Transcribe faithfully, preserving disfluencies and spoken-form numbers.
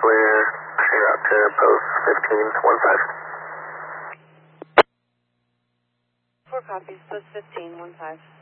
clear. Clear out to post fifteen one five. Four copies, post fifteen one five.